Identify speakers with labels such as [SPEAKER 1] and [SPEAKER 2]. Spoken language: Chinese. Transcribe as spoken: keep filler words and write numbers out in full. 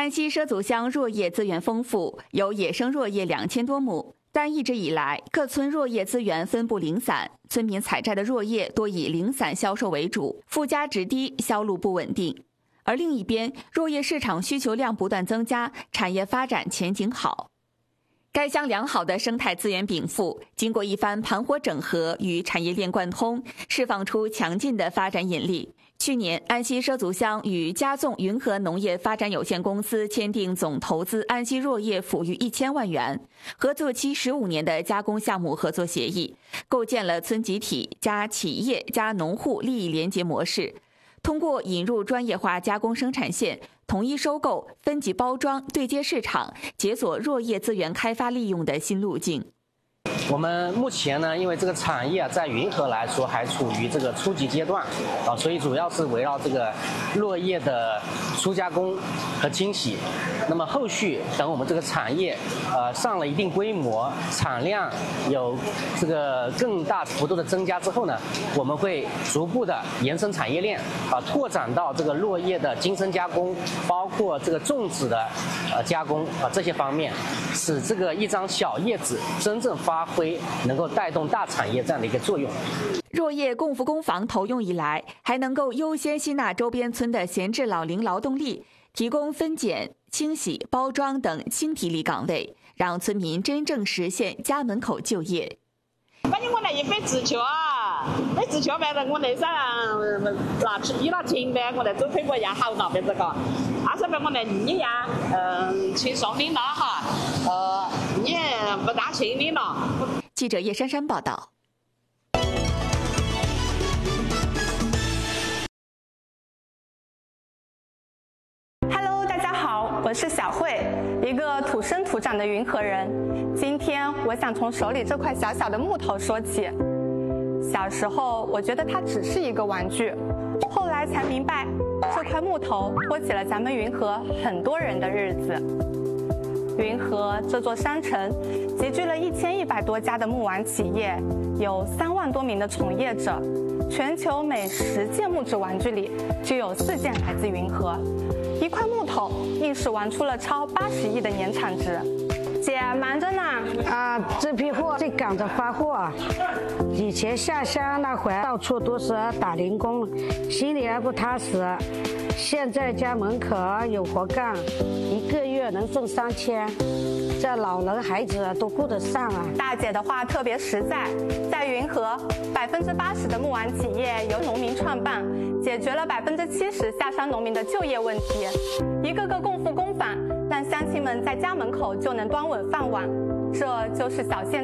[SPEAKER 1] 安溪畲族乡箬叶资源丰富，有野生箬叶两千多亩，但一直以来各村箬叶资源分布零散，村民采摘的箬叶多以零散销售为主，附加值低，销路不稳定。而另一边，箬叶市场需求量不断增加，产业发展前景好。该乡良好的生态资源禀赋，经过一番盘活整合与产业链贯通，释放出强劲的发展引力。去年，安溪畲族乡与嘉纵云和农业发展有限公司签订总投资安溪箬叶抚育一千万元，合作期十五年的加工项目合作协议，构建了村集体加企业加农户利益联结模式。通过引入专业化加工生产线，统一收购、分级包装、对接市场，解锁箬叶资源开发利用的新路径。
[SPEAKER 2] 我们目前呢，因为这个产业在云和来说还处于这个初级阶段啊，所以主要是围绕这个箬叶的初加工和清洗。那么后续等我们这个产业呃上了一定规模，产量有这个更大幅度的增加之后呢，我们会逐步的延伸产业链啊，拓展到这个箬叶的精深加工，包括这个种植的呃加工啊这些方面，使这个一张小叶子真正发挥能够带动大产业这样的一个作用。
[SPEAKER 1] 箬叶共扶工房投用以来，还能够优先吸纳周边村的闲置老龄劳动力，提供分拣、清洗、包装等轻体力岗位，让村民真正实现家门口就业。
[SPEAKER 3] 反正我那一非自求啊，非自求反正我那啥拿一拿钱呗，我那走推过呀好那边这个，二十份我那你呀，嗯，轻松的了哈，呃，你不大轻的了。
[SPEAKER 1] 记者叶珊珊报道。
[SPEAKER 4] 我是小慧，一个土生土长的云和人。今天我想从手里这块小小的木头说起。小时候我觉得它只是一个玩具，后来才明白，这块木头托起了咱们云和很多人的日子。云和这座山城集聚了一千一百多家的木玩企业，有三万多名的从业者。全球每十件木质玩具里就有四件来自云和。一块木头硬是玩出了超八十亿的年产值。姐忙着呢
[SPEAKER 5] 啊，这批货在赶着发货。以前下乡那会到处都是打零工，心里还不踏实。现在家门口有活干，一个月能挣三千，这老人孩子都顾得上啊。
[SPEAKER 4] 大姐的话特别实在，在云和，百分之八十的木玩企业由农民创办，解决了百分之七十下乡农民的就业问题。一个个共赴工坊，让乡亲们在家门口就能端稳饭碗，这就是小县